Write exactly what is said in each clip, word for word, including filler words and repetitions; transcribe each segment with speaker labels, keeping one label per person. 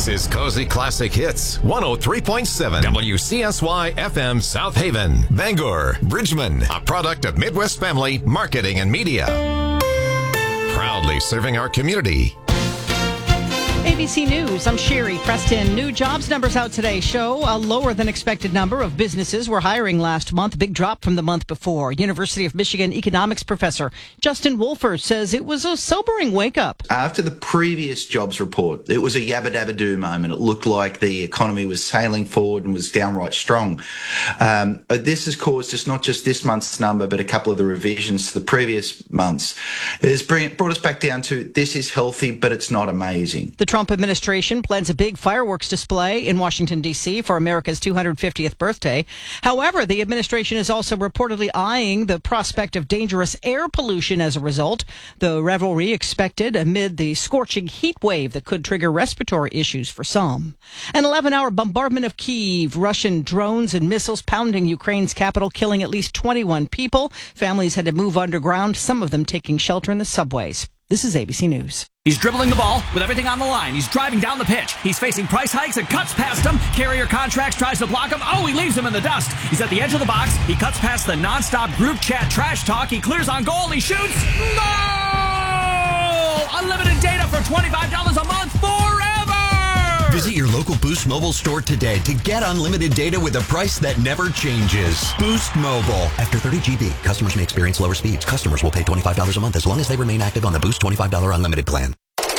Speaker 1: This is Cozy Classic Hits, one oh three point seven W C S Y F M South Haven, Bangor, Bridgman, a product of Midwest Family Marketing and Media. Proudly serving our community.
Speaker 2: A B C News, I'm Sherry Preston. New jobs numbers out today show a lower than expected number of businesses were hiring last month, a big drop from the month before. University of Michigan economics professor Justin Wolfers says it was a sobering wake-up.
Speaker 3: After the previous jobs report, it was a yabba-dabba-doo moment. It looked like the economy was sailing forward and was downright strong. Um, but this has caused us not just this month's number, but a couple of the revisions to the previous months. It has brought us back down to this is healthy, but it's not amazing.
Speaker 2: The Trump administration plans a big fireworks display in Washington, D C for America's two hundred fiftieth birthday. However, the administration is also reportedly eyeing the prospect of dangerous air pollution as a result. The revelry expected amid the scorching heat wave that could trigger respiratory issues for some. An eleven-hour bombardment of Kyiv, Russian drones and missiles pounding Ukraine's capital, killing at least twenty-one people. Families had to move underground, some of them taking shelter in the subways. This is A B C News.
Speaker 4: He's dribbling the ball with everything on the line. He's driving down the pitch. He's facing price hikes and cuts past him. Carrier Contracts tries to block him. Oh, he leaves him in the dust. He's at the edge of the box. He cuts past the nonstop group chat trash talk. He clears on goal. He shoots. Goal! Unlimited data for twenty-five dollars a month forever!
Speaker 5: Visit your local Boost Mobile store today to get unlimited data with a price that never changes. Boost Mobile. After thirty gigabytes, customers may experience lower speeds. Customers will pay twenty-five dollars a month as long as they remain active on the Boost twenty-five dollars unlimited plan.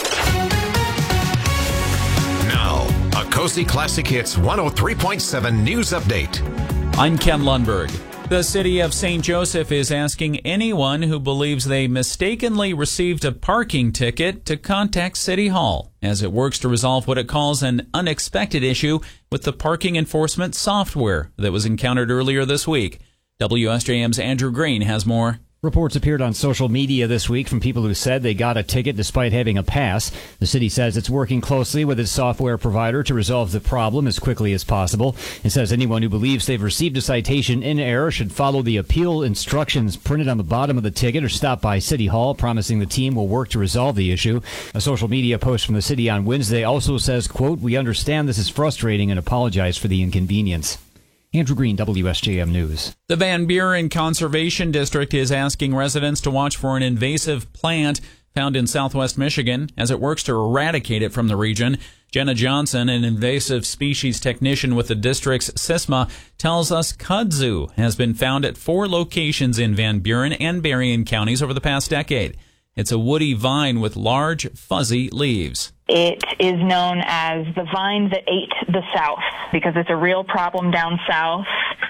Speaker 1: Now, a Cozy Classic Hits one oh three point seven news update.
Speaker 6: I'm Ken Lundberg. The city of Saint Joseph is asking anyone who believes they mistakenly received a parking ticket to contact City Hall as it works to resolve what it calls an unexpected issue with the parking enforcement software that was encountered earlier this week. W S J M's Andrew Green has more.
Speaker 7: Reports appeared on social media this week from people who said they got a ticket despite having a pass. The city says it's working closely with its software provider to resolve the problem as quickly as possible. It says anyone who believes they've received a citation in error should follow the appeal instructions printed on the bottom of the ticket or stop by City Hall, promising the team will work to resolve the issue. A social media post from the city on Wednesday also says, quote, "We understand this is frustrating and apologize for the inconvenience." Andrew Green, W S J M News.
Speaker 6: The Van Buren Conservation District is asking residents to watch for an invasive plant found in southwest Michigan as it works to eradicate it from the region. Jenna Johnson, an invasive species technician with the district's SISMA, tells us kudzu has been found at four locations in Van Buren and Berrien counties over the past decade. It's a woody vine with large, fuzzy leaves.
Speaker 8: It is known as the vine that ate the South because it's a real problem down south,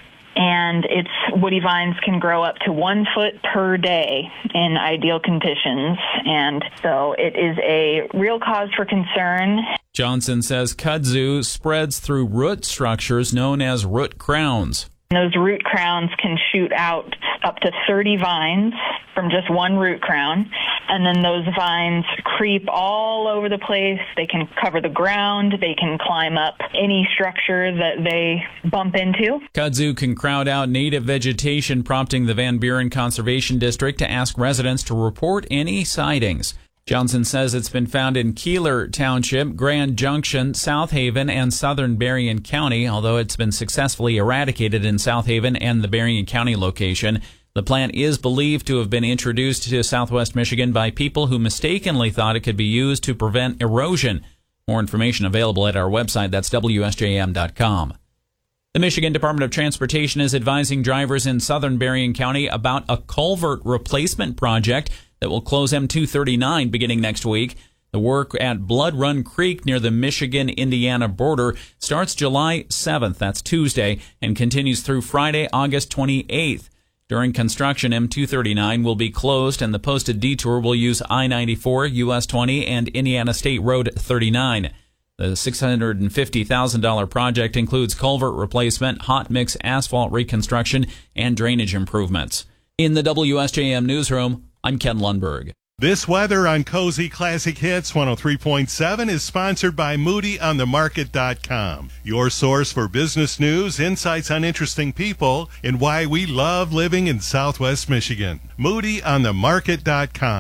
Speaker 8: and its woody vines can grow up to one foot per day in ideal conditions, and so it is a real cause for concern.
Speaker 6: Johnson says kudzu spreads through root structures known as root crowns.
Speaker 8: Those root crowns can shoot out up to thirty vines from just one root crown, and then those vines creep all over the place. They can cover the ground. They can climb up any structure that they bump into.
Speaker 6: Kudzu can crowd out native vegetation, prompting the Van Buren Conservation District to ask residents to report any sightings. Johnson says it's been found in Keeler Township, Grand Junction, South Haven, and southern Berrien County, although it's been successfully eradicated in South Haven and the Berrien County location. The plant is believed to have been introduced to southwest Michigan by people who mistakenly thought it could be used to prevent erosion. More information available at our website. That's W S J M dot com. The Michigan Department of Transportation is advising drivers in southern Berrien County about a culvert replacement project that will close M two thirty-nine beginning next week. The work at Blood Run Creek near the Michigan-Indiana border starts July seventh, that's Tuesday, and continues through Friday, August twenty-eighth. During construction, M two thirty-nine will be closed, and the posted detour will use I ninety-four, U S twenty, and Indiana State Road thirty-nine. The six hundred fifty thousand dollars project includes culvert replacement, hot mix asphalt reconstruction, and drainage improvements. In the W S J M newsroom, I'm Ken Lundberg.
Speaker 9: This weather on Cozy Classic Hits one oh three point seven is sponsored by Moody on the Market dot com, your source for business news, insights on interesting people, and why we love living in Southwest Michigan. Moody on the Market dot com.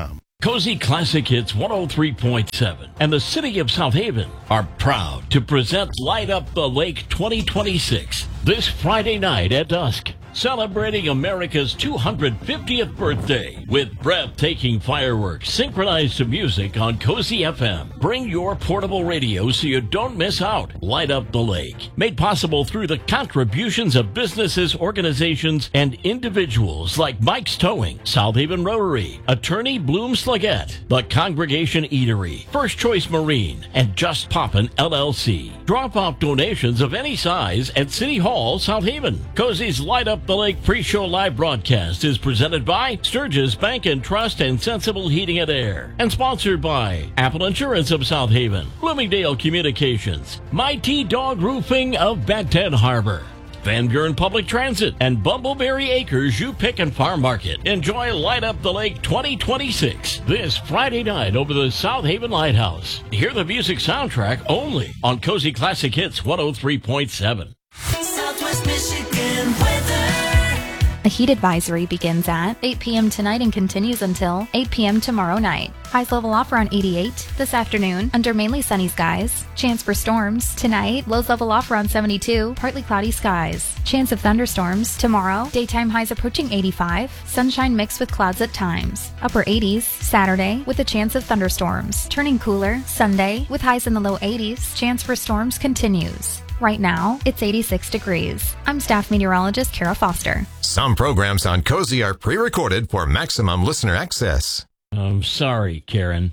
Speaker 10: Cozy Classic Hits one oh three point seven and the City of South Haven are proud to present Light Up the Lake twenty twenty-six this Friday night at dusk. Celebrating America's two hundred fiftieth birthday with breathtaking fireworks synchronized to music on Cozy F M. Bring your portable radio so you don't miss out. Light Up the Lake. Made possible through the contributions of businesses, organizations, and individuals like Mike's Towing, South Haven Rotary, Attorney Bloom Slagette, The Congregation Eatery, First Choice Marine, and Just Poppin' L L C. Drop off donations of any size at City Hall, South Haven. Cozy's Light Up the Lake pre-show live broadcast is presented by Sturgis Bank and Trust and Sensible Heating and Air, and sponsored by Apple Insurance of South Haven, Bloomingdale Communications, Mighty Dog Roofing of Benton Harbor, Van Buren Public Transit, and Bumbleberry Acres U Pick and Farm Market. Enjoy Light Up the Lake twenty twenty-six this Friday night over the South Haven Lighthouse. Hear the music soundtrack only on Cozy Classic Hits one oh three point seven.
Speaker 11: Southwest Michigan weather.
Speaker 12: A heat advisory begins at eight p.m. tonight and continues until eight p.m. tomorrow night. Highs level off around eighty-eight. This afternoon, under mainly sunny skies. Chance for storms. Tonight, lows level off around seventy-two. Partly cloudy skies. Chance of thunderstorms. Tomorrow, daytime highs approaching eighty-five. Sunshine mixed with clouds at times. Upper eighties. Saturday, with a chance of thunderstorms. Turning cooler. Sunday, with highs in the low eighties. Chance for storms continues. Right now, it's eighty-six degrees. I'm staff meteorologist Kara Foster.
Speaker 1: Some programs on Cozy are pre-recorded for maximum listener access.
Speaker 10: I'm sorry, Karen.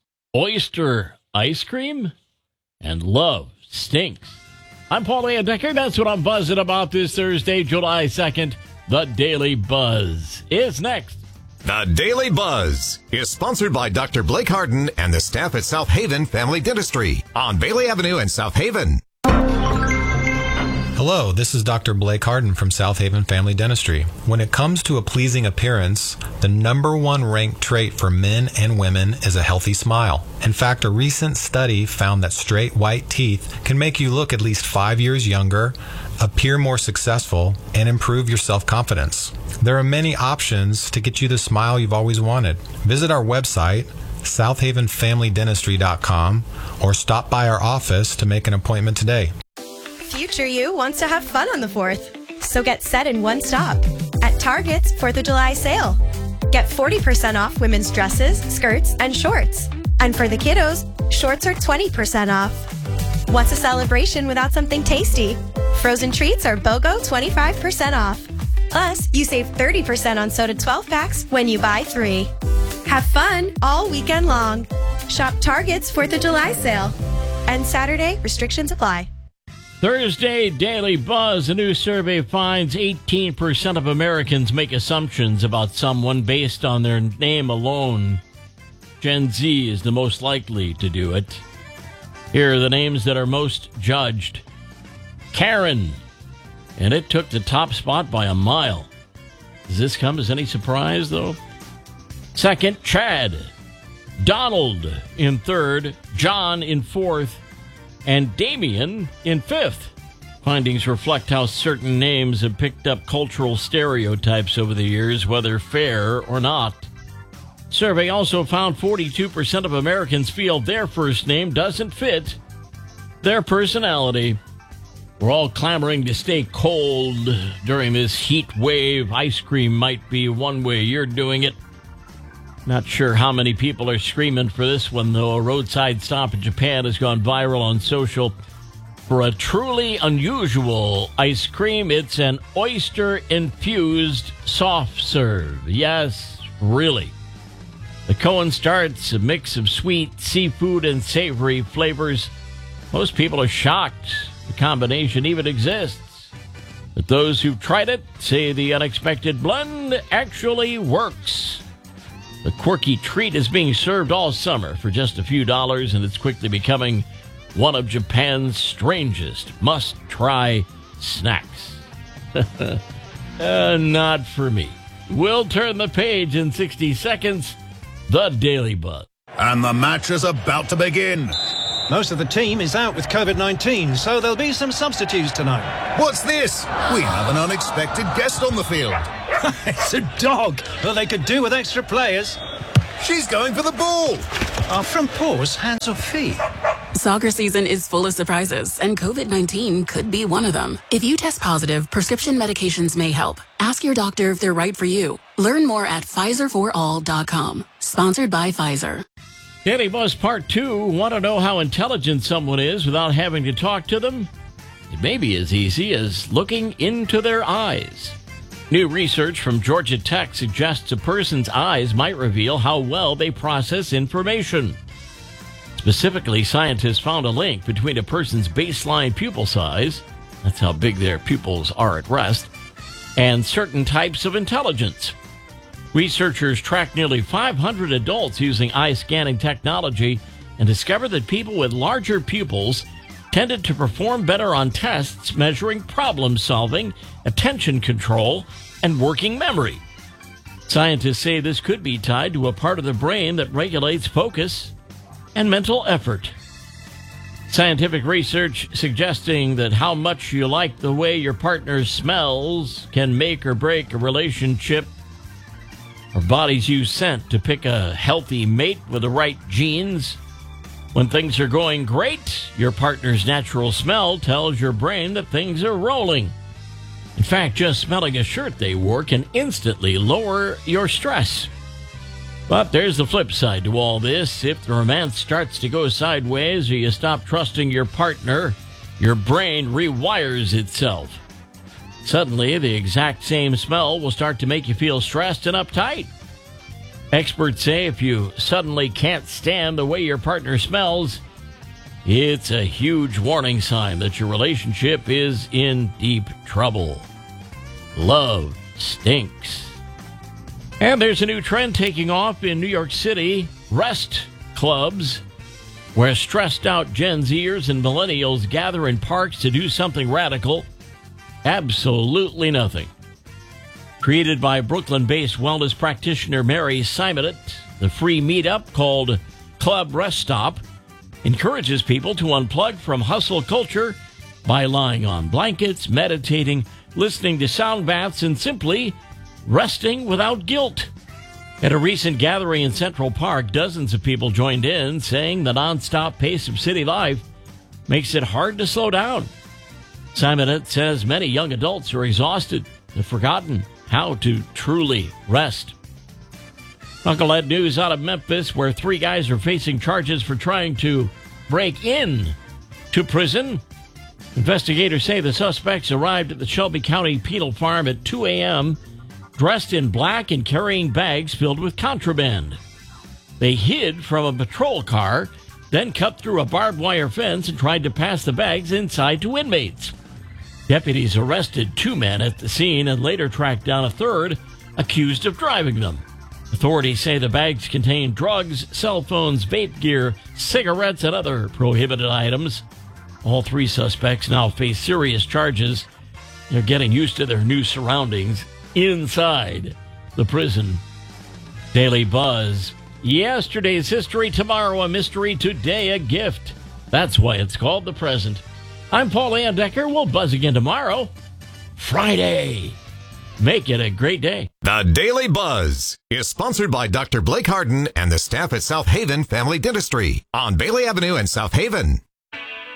Speaker 10: Oyster ice cream and love stinks. I'm Paul Decker. That's what I'm buzzing about this Thursday, July second. The Daily Buzz is next.
Speaker 1: The Daily Buzz is sponsored by Doctor Blake Harden and the staff at South Haven Family Dentistry on Bailey Avenue in South Haven.
Speaker 13: Hello, this is Doctor Blake Harden from South Haven Family Dentistry. When it comes to a pleasing appearance, the number one ranked trait for men and women is a healthy smile. In fact, a recent study found that straight white teeth can make you look at least five years younger, appear more successful, and improve your self-confidence. There are many options to get you the smile you've always wanted. Visit our website, south haven family dentistry dot com, or stop by our office to make an appointment today.
Speaker 14: Future you wants to have fun on the fourth, so get set in one stop at Target's fourth of July sale. Get forty percent off women's dresses, skirts, and shorts. And for the kiddos, shorts are twenty percent off. What's a celebration without something tasty? Frozen treats are BOGO twenty-five percent off. Plus, you save thirty percent on soda twelve packs when you buy three. Have fun all weekend long. Shop Target's fourth of July sale. And Saturday, restrictions apply.
Speaker 10: Thursday Daily Buzz, a new survey finds eighteen percent of Americans make assumptions about someone based on their name alone. Gen Z is the most likely to do it. Here are the names that are most judged. Karen, and it took the top spot by a mile. Does this come as any surprise, though? Second, Chad. Donald in third. John in fourth. And Damien in fifth. Findings reflect how certain names have picked up cultural stereotypes over the years, whether fair or not. Survey also found forty-two percent of Americans feel their first name doesn't fit their personality. We're all clamoring to stay cold during this heat wave. Ice cream might be one way you're doing it. Not sure how many people are screaming for this one, though. A roadside stop in Japan has gone viral on social for a truly unusual ice cream. It's an oyster-infused soft serve. Yes, really. The cone starts a mix of sweet, seafood, and savory flavors. Most people are shocked the combination even exists. But those who've tried it say the unexpected blend actually works. The quirky treat is being served all summer for just a few dollars, and it's quickly becoming one of Japan's strangest must-try snacks. uh, not for me. We'll turn the page in sixty seconds. The Daily Buzz.
Speaker 15: And the match is about to begin.
Speaker 16: Most of the team is out with covid nineteen, so there'll be some substitutes tonight.
Speaker 15: What's this? We have an unexpected guest on the field.
Speaker 16: It's a dog. Well, they could do with extra players.
Speaker 15: She's going for the ball.
Speaker 16: Our front paws, hands or feet?
Speaker 17: Soccer season is full of surprises, and COVID nineteen could be one of them. If you test positive, prescription medications may help. Ask your doctor if they're right for you. Learn more at Pfizer for all dot com. Sponsored by Pfizer.
Speaker 10: Daily Buzz Part two. Want to know how intelligent someone is without having to talk to them? It may be as easy as looking into their eyes. New research from Georgia Tech suggests a person's eyes might reveal how well they process information. Specifically, scientists found a link between a person's baseline pupil size, that's how big their pupils are at rest, and certain types of intelligence. Researchers tracked nearly five hundred adults using eye scanning technology and discovered that people with larger pupils tended to perform better on tests measuring problem solving, attention control, and working memory. Scientists say this could be tied to a part of the brain that regulates focus and mental effort. Scientific research suggesting that how much you like the way your partner smells can make or break a relationship. Our bodies use scent to pick a healthy mate with the right genes. When things are going great, your partner's natural smell tells your brain that things are rolling. In fact, just smelling a shirt they wore can instantly lower your stress. But there's the flip side to all this. If the romance starts to go sideways or you stop trusting your partner, your brain rewires itself. Suddenly, the exact same smell will start to make you feel stressed and uptight. Experts say if you suddenly can't stand the way your partner smells, it's a huge warning sign that your relationship is in deep trouble. Love stinks. And there's a new trend taking off in New York City, rest clubs, where stressed out Gen Zers and millennials gather in parks to do something radical. Absolutely nothing. Created by Brooklyn-based wellness practitioner Mary Simonet, the free meetup called Club Rest Stop encourages people to unplug from hustle culture by lying on blankets, meditating, listening to sound baths, and simply resting without guilt. At a recent gathering in Central Park, dozens of people joined in, saying the nonstop pace of city life makes it hard to slow down. Simonet says many young adults are exhausted, have forgotten how to truly rest. Knucklehead news out of Memphis, where three guys are facing charges for trying to break in to prison. Investigators say the suspects arrived at the Shelby County Penal Farm at two a.m., dressed in black and carrying bags filled with contraband. They hid from a patrol car, then cut through a barbed wire fence and tried to pass the bags inside to inmates. Deputies arrested two men at the scene and later tracked down a third, accused of driving them. Authorities say the bags contained drugs, cell phones, vape gear, cigarettes, and other prohibited items. All three suspects now face serious charges. They're getting used to their new surroundings inside the prison. Daily Buzz. Yesterday's history, tomorrow a mystery, today a gift. That's why it's called The Present. I'm Paul Landecker. We'll buzz again tomorrow, Friday. Make it a great day.
Speaker 1: The Daily Buzz is sponsored by Doctor Blake Harden and the staff at South Haven Family Dentistry on Bailey Avenue in South Haven.